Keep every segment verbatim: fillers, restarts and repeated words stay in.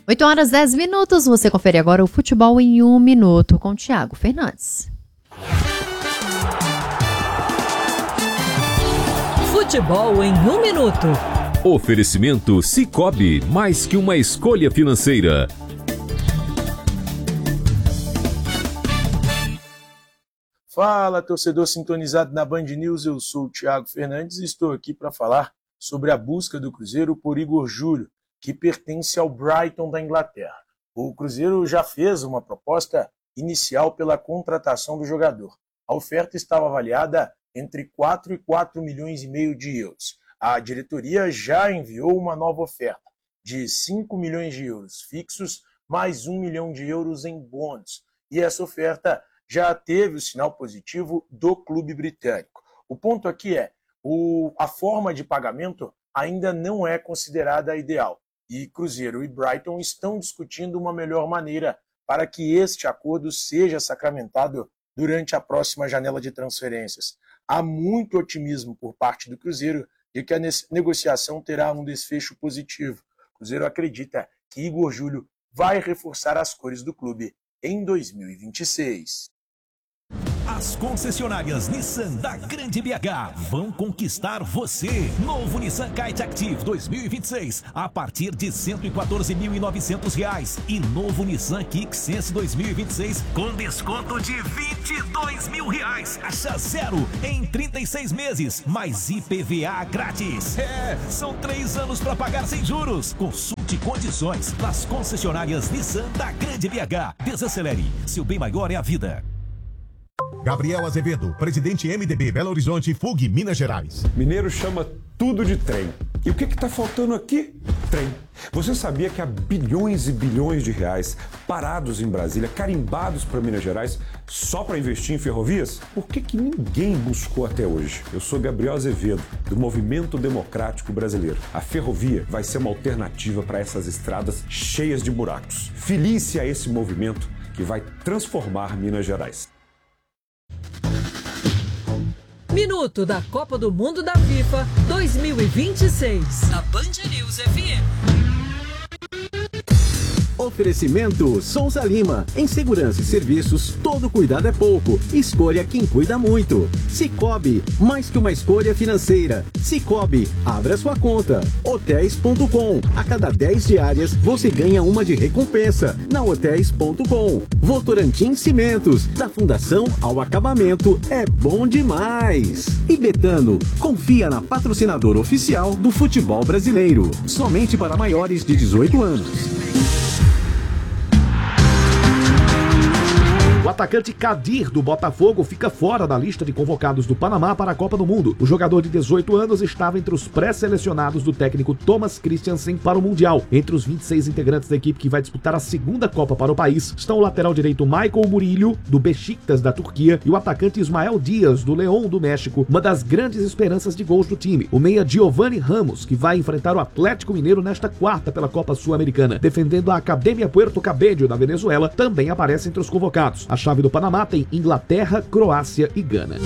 oito horas e dez minutos, você confere agora o Futebol em um Minuto com Thiago Fernandes. Futebol em um Minuto. Oferecimento Sicoob, mais que uma escolha financeira. Fala, torcedor sintonizado na Band News, eu sou o Thiago Fernandes e estou aqui para falar sobre a busca do Cruzeiro por Igor Júlio, que pertence ao Brighton da Inglaterra. O Cruzeiro já fez uma proposta inicial pela contratação do jogador. A oferta estava avaliada entre quatro e quatro milhões e meio de euros. A diretoria já enviou uma nova oferta de cinco milhões de euros fixos, mais um milhão de euros em bônus. E essa oferta já teve o sinal positivo do clube britânico. O ponto aqui é, o, a forma de pagamento ainda não é considerada ideal. E Cruzeiro e Brighton estão discutindo uma melhor maneira para que este acordo seja sacramentado durante a próxima janela de transferências. Há muito otimismo por parte do Cruzeiro de que a negociação terá um desfecho positivo. O Cruzeiro acredita que Igor Júlio vai reforçar as cores do clube em dois mil e vinte e seis. As concessionárias Nissan da Grande B H vão conquistar você. Novo Nissan Kite Active dois mil e vinte e seis a partir de cento e quatorze mil e novecentos reais e novo Nissan Kicks Sense dois mil e vinte e seis com desconto de vinte e dois mil reais. Taxa zero em trinta e seis meses, mais I P V A grátis. É, são três anos para pagar sem juros. Consulte condições das concessionárias Nissan da Grande B H. Desacelere, seu bem maior é a vida. Gabriel Azevedo, presidente M D B Belo Horizonte, F U G, Minas Gerais. Mineiro chama tudo de trem. E o que está faltando aqui? Trem. Você sabia que há bilhões e bilhões de reais parados em Brasília, carimbados para Minas Gerais, só para investir em ferrovias? Por que que ninguém buscou até hoje? Eu sou Gabriel Azevedo, do Movimento Democrático Brasileiro. A ferrovia vai ser uma alternativa para essas estradas cheias de buracos. Filie-se a esse movimento que vai transformar Minas Gerais. Minuto da Copa do Mundo da FIFA dois mil e vinte e seis. Na Band News F M. Oferecimento Souza Lima. Em segurança e serviços, todo cuidado é pouco. Escolha quem cuida muito. Sicoob, mais que uma escolha financeira. Sicoob, abra sua conta. Hotéis ponto com. A cada dez diárias, você ganha uma de recompensa. Na Hotéis ponto com. Votorantim Cimentos. Da fundação ao acabamento, é bom demais. E Betano, confia na patrocinadora oficial do futebol brasileiro. Somente para maiores de dezoito anos. O atacante Kadir, do Botafogo, fica fora da lista de convocados do Panamá para a Copa do Mundo. O jogador de dezoito anos estava entre os pré-selecionados do técnico Thomas Christiansen para o Mundial. Entre os vinte e seis integrantes da equipe que vai disputar a segunda Copa para o país, estão o lateral direito Michael Murillo, do Beşiktaş da Turquia, e o atacante Ismael Dias, do León do México, uma das grandes esperanças de gols do time. O meia Giovanni Ramos, que vai enfrentar o Atlético Mineiro nesta quarta pela Copa Sul-Americana, defendendo a Academia Puerto Cabello da Venezuela, também aparece entre os convocados. A chave do Panamá tem Inglaterra, Croácia e Gana.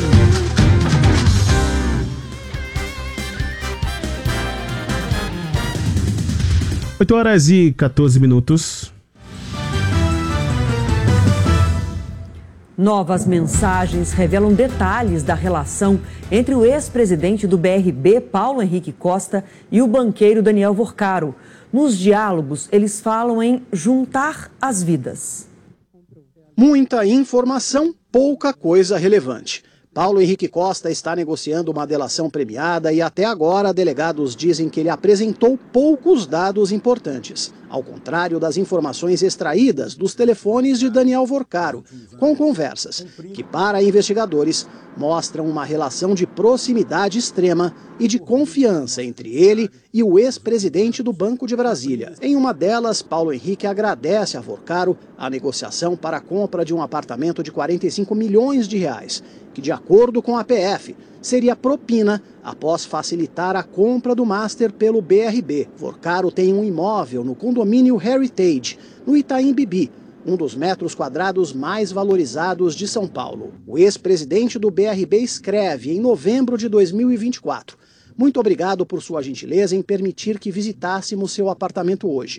oito horas e quatorze minutos. Novas mensagens revelam detalhes da relação entre o ex-presidente do B R B, Paulo Henrique Costa, e o banqueiro Daniel Vorcaro. Nos diálogos, eles falam em juntar as vidas. Muita informação, pouca coisa relevante. Paulo Henrique Costa está negociando uma delação premiada e até agora delegados dizem que ele apresentou poucos dados importantes, ao contrário das informações extraídas dos telefones de Daniel Vorcaro, com conversas que, para investigadores, mostram uma relação de proximidade extrema e de confiança entre ele e o ex-presidente do Banco de Brasília. Em uma delas, Paulo Henrique agradece a Vorcaro a negociação para a compra de um apartamento de quarenta e cinco milhões de reais, que, de acordo com a P F, seria propina após facilitar a compra do Master pelo B R B. Vorcaro tem um imóvel no condomínio Heritage, no Itaim Bibi, um dos metros quadrados mais valorizados de São Paulo. O ex-presidente do B R B escreve em novembro de dois mil e vinte e quatro: muito obrigado por sua gentileza em permitir que visitássemos seu apartamento hoje.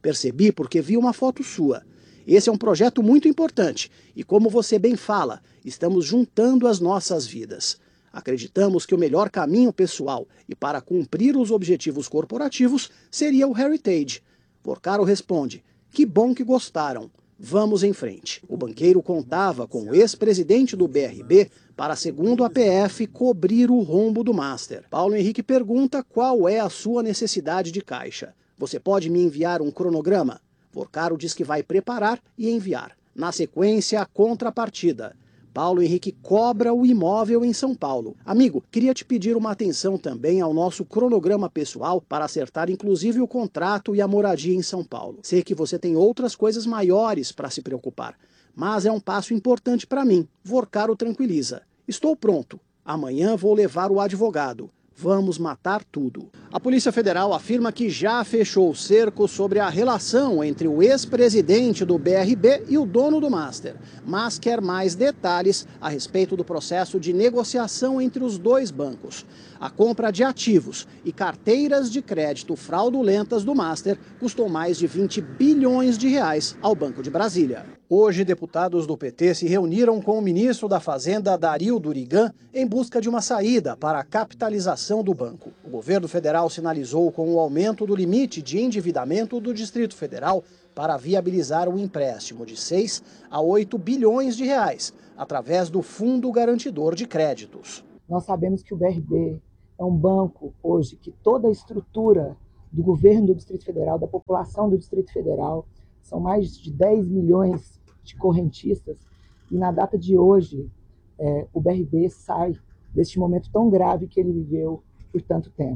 Percebi porque vi uma foto sua. Esse é um projeto muito importante e, como você bem fala, estamos juntando as nossas vidas. Acreditamos que o melhor caminho pessoal e para cumprir os objetivos corporativos seria o Heritage. Vorcaro responde: que bom que gostaram. Vamos em frente. O banqueiro contava com o ex-presidente do B R B para, segundo a P F, cobrir o rombo do Master. Paulo Henrique pergunta qual é a sua necessidade de caixa. Você pode me enviar um cronograma? Vorcaro diz que vai preparar e enviar. Na sequência, a contrapartida. Paulo Henrique cobra o imóvel em São Paulo. Amigo, queria te pedir uma atenção também ao nosso cronograma pessoal para acertar inclusive o contrato e a moradia em São Paulo. Sei que você tem outras coisas maiores para se preocupar, mas é um passo importante para mim. Vorcaro tranquiliza. Estou pronto. Amanhã vou levar o advogado. Vamos matar tudo. A Polícia Federal afirma que já fechou o cerco sobre a relação entre o ex-presidente do B R B e o dono do Master, mas quer mais detalhes a respeito do processo de negociação entre os dois bancos. A compra de ativos e carteiras de crédito fraudulentas do Master custou mais de vinte bilhões de reais ao Banco de Brasília. Hoje, deputados do P T se reuniram com o ministro da Fazenda, Dario Durigan, em busca de uma saída para a capitalização do banco. O governo federal sinalizou com o aumento do limite de endividamento do Distrito Federal para viabilizar o empréstimo de seis a oito bilhões de reais, através do Fundo Garantidor de Créditos. Nós sabemos que o B R B é um banco hoje que toda a estrutura do governo do Distrito Federal, da população do Distrito Federal, são mais de dez milhões de correntistas, e na data de hoje é, o B R B sai deste momento tão grave que ele viveu por tanto tempo.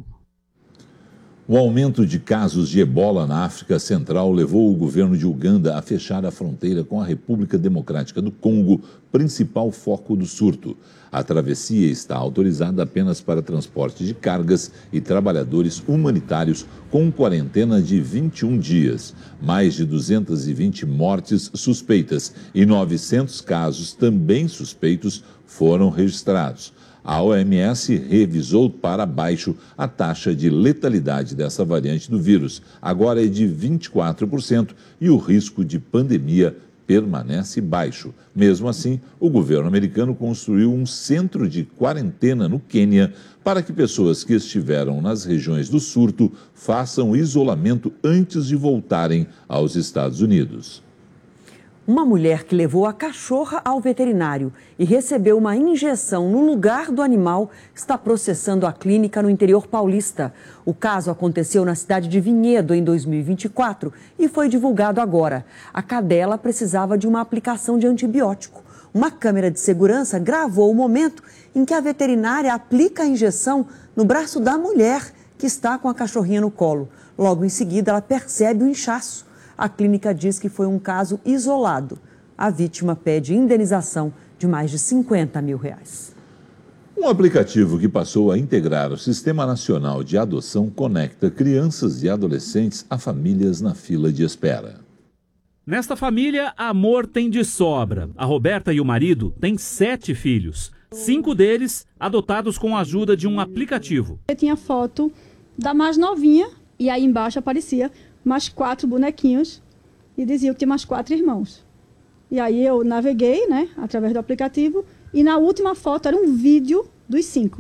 O aumento de casos de ebola na África Central levou o governo de Uganda a fechar a fronteira com a República Democrática do Congo, principal foco do surto. A travessia está autorizada apenas para transporte de cargas e trabalhadores humanitários com quarentena de vinte e um dias. Mais de duzentas e vinte mortes suspeitas e novecentos casos também suspeitos foram registrados. A O M S revisou para baixo a taxa de letalidade dessa variante do vírus. Agora é de vinte e quatro por cento e o risco de pandemia permanece baixo. Mesmo assim, o governo americano construiu um centro de quarentena no Quênia para que pessoas que estiveram nas regiões do surto façam isolamento antes de voltarem aos Estados Unidos. Uma mulher que levou a cachorra ao veterinário e recebeu uma injeção no lugar do animal está processando a clínica no interior paulista. O caso aconteceu na cidade de Vinhedo em dois mil e vinte e quatro e foi divulgado agora. A cadela precisava de uma aplicação de antibiótico. Uma câmera de segurança gravou o momento em que a veterinária aplica a injeção no braço da mulher que está com a cachorrinha no colo. Logo em seguida, ela percebe o inchaço. A clínica diz que foi um caso isolado. A vítima pede indenização de mais de cinquenta mil reais. Um aplicativo que passou a integrar o Sistema Nacional de Adoção conecta crianças e adolescentes a famílias na fila de espera. Nesta família, amor tem de sobra. A Roberta e o marido têm sete filhos. Cinco deles adotados com a ajuda de um aplicativo. Eu tinha foto da mais novinha e aí embaixo aparecia mais quatro bonequinhos e dizia que tinha mais quatro irmãos. E aí eu naveguei, né, através do aplicativo, e na última foto era um vídeo dos cinco.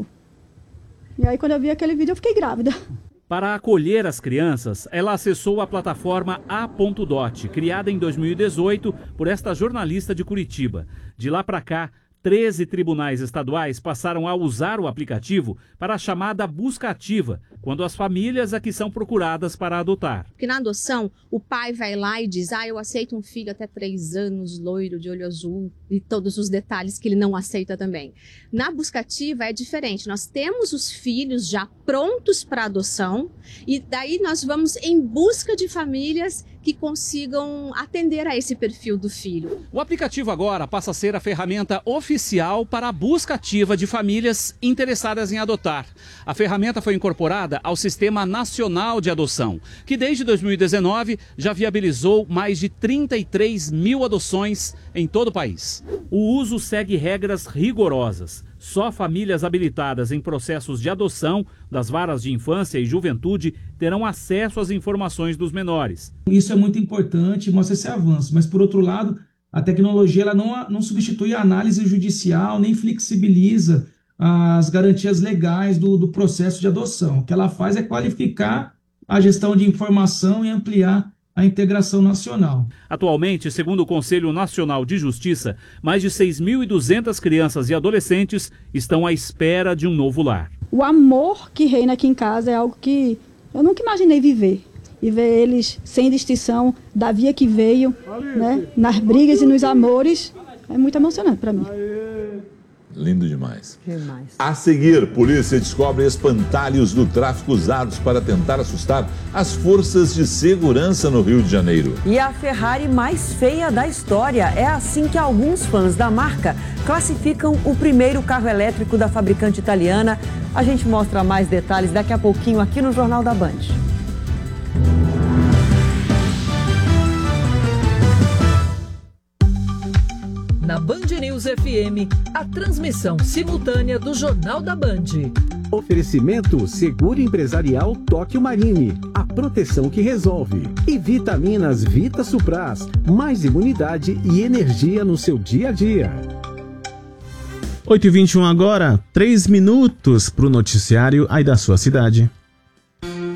E aí quando eu vi aquele vídeo eu fiquei grávida. Para acolher as crianças, ela acessou a plataforma A ponto dot, criada em dois mil e dezoito por esta jornalista de Curitiba. De lá para cá, treze tribunais estaduais passaram a usar o aplicativo para a chamada busca ativa, quando as famílias aqui são procuradas para adotar. Porque na adoção, o pai vai lá e diz, ah, eu aceito um filho até três anos, loiro, de olho azul, e todos os detalhes que ele não aceita também. Na busca ativa é diferente, nós temos os filhos já prontos para adoção, e daí nós vamos em busca de famílias que consigam atender a esse perfil do filho. O aplicativo agora passa a ser a ferramenta oficial para a busca ativa de famílias interessadas em adotar. A ferramenta foi incorporada ao Sistema Nacional de Adoção, que desde dois mil e dezenove já viabilizou mais de trinta e três mil adoções em todo o país. O uso segue regras rigorosas. Só famílias habilitadas em processos de adoção das varas de infância e juventude terão acesso às informações dos menores. Isso é muito importante, mostra esse avanço, mas por outro lado, a tecnologia ela não, não substitui a análise judicial, nem flexibiliza as garantias legais do, do processo de adoção. O que ela faz é qualificar a gestão de informação e ampliar a integração nacional. Atualmente, segundo o Conselho Nacional de Justiça, mais de seis mil e duzentas crianças e adolescentes estão à espera de um novo lar. O amor que reina aqui em casa é algo que eu nunca imaginei viver. E ver eles sem distinção da via que veio, né, nas brigas e nos amores, é muito emocionante para mim. Lindo demais. Demais. A seguir, polícia descobre espantalhos do tráfico usados para tentar assustar as forças de segurança no Rio de Janeiro. E a Ferrari mais feia da história. É assim que alguns fãs da marca classificam o primeiro carro elétrico da fabricante italiana. A gente mostra mais detalhes daqui a pouquinho aqui no Jornal da Band. Na Band News F M, a transmissão simultânea do Jornal da Band. Oferecimento Seguro Empresarial Tóquio Marine, a proteção que resolve. E Vitaminas Vita Supras, mais imunidade e energia no seu dia a dia. oito e vinte e um agora, três minutos para o noticiário aí da sua cidade.